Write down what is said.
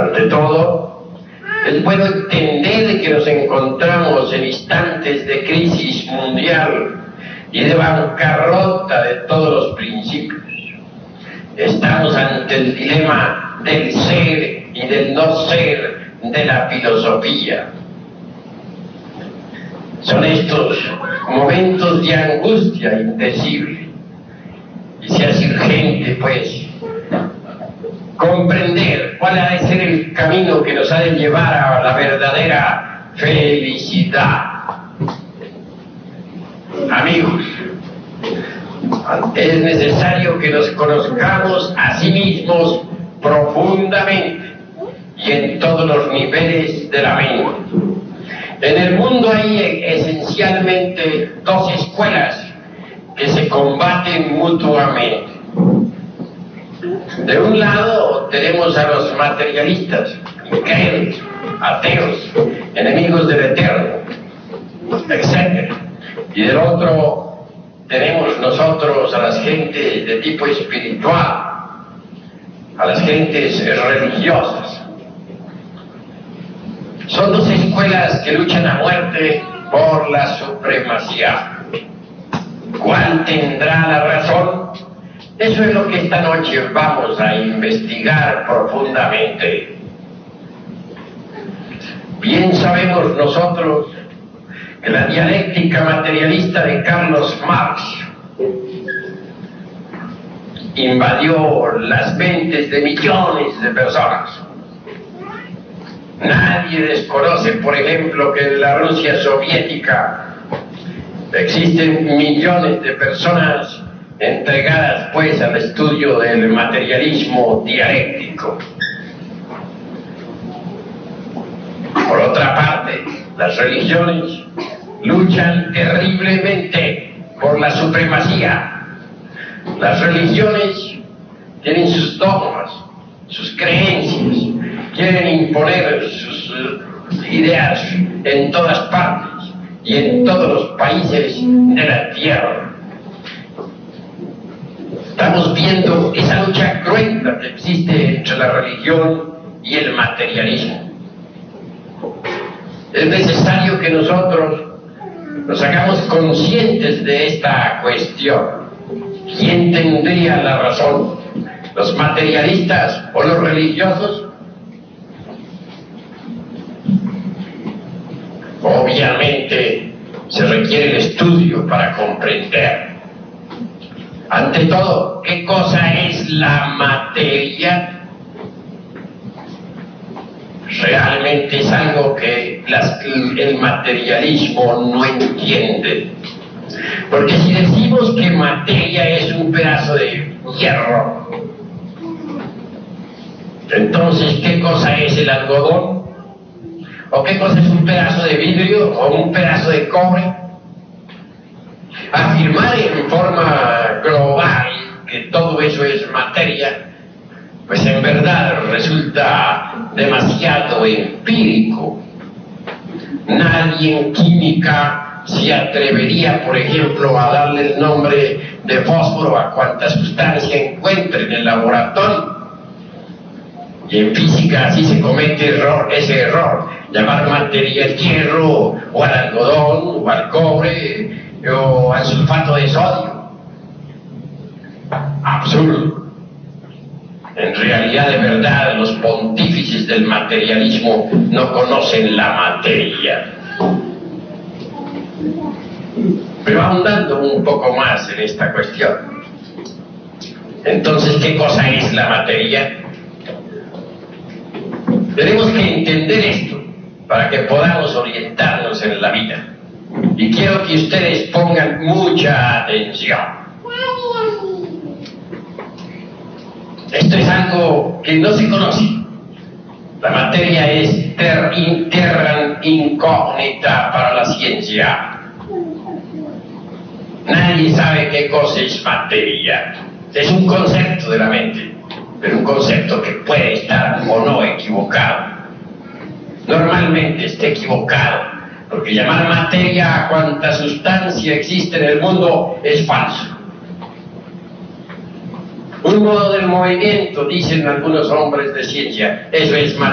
Ante todo, es bueno entender que nos encontramos en instantes de crisis mundial y de bancarrota de todos los principios. Estamos ante el dilema del ser y del no ser de la filosofía. Son estos momentos de angustia indecible y se hace urgente, pues, comprender cuál ha de ser el camino que nos ha de llevar a la verdadera felicidad. Amigos, es necesario que nos conozcamos a sí mismos profundamente y en todos los niveles de la mente. En el mundo hay esencialmente dos escuelas que se combaten mutuamente. De un lado tenemos a los materialistas, incrédulos, ateos, enemigos del eterno, etc. Y del otro tenemos nosotros a las gentes de tipo espiritual, a las gentes religiosas. Son dos escuelas que luchan a muerte por la supremacía. ¿Cuál tendrá la razón? Eso es lo que esta noche vamos a investigar profundamente. Bien sabemos nosotros que la dialéctica materialista de Carlos Marx invadió las mentes de millones de personas. Nadie desconoce, por ejemplo, que en la Rusia soviética existen millones de personas entregadas, pues, al estudio del materialismo dialéctico. Por otra parte, las religiones luchan terriblemente por la supremacía. Las religiones tienen sus dogmas, sus creencias, quieren imponer sus ideas en todas partes y en todos los países de la tierra. Estamos viendo esa lucha cruenta que existe entre la religión y el materialismo. Es necesario que nosotros nos hagamos conscientes de esta cuestión. ¿Quién tendría la razón? ¿Los materialistas o los religiosos? Obviamente se requiere el estudio para comprender. Ante todo, ¿qué cosa es la materia? Realmente es algo que el materialismo no entiende. Porque si decimos que materia es un pedazo de hierro, entonces, ¿qué cosa es el algodón? ¿O qué cosa es un pedazo de vidrio o un pedazo de cobre? Afirmar en forma global que todo eso es materia, pues en verdad resulta demasiado empírico. Nadie en química se atrevería, por ejemplo, a darle el nombre de fósforo a cuanta sustancia encuentre en el laboratorio. Y en física así se comete ese error, llamar materia al hierro, o al algodón, o al cobre, o al sulfato de sodio. Absurdo. En realidad, de verdad, los pontífices del materialismo no conocen la materia. Pero ahondando un poco más en esta cuestión. Entonces, ¿qué cosa es la materia? Tenemos que entender esto para que podamos orientarnos en la vida. Y quiero que ustedes pongan mucha atención. Esto es algo que no se conoce. La materia es terra incógnita para la ciencia. Nadie sabe qué cosa es materia. Es un concepto de la mente, pero un concepto que puede estar o no equivocado. Normalmente está equivocado, porque llamar materia a cuanta sustancia existe en el mundo es falso. Un modo del movimiento, dicen algunos hombres de ciencia, eso es materia.